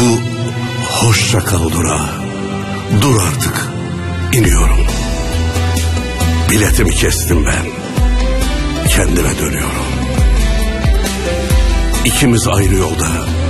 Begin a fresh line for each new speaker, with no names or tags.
Bu hoşça kal durağı. Dur artık, iniyorum. Biletimi kestim ben. Kendime dönüyorum. İkimiz ayrı yolda